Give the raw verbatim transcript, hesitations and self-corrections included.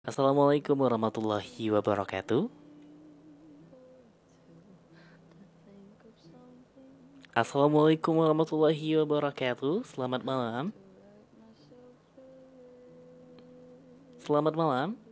Assalamualaikum warahmatullahi wabarakatuh. Assalamualaikum warahmatullahi wabarakatuh. Selamat malam. Selamat malam.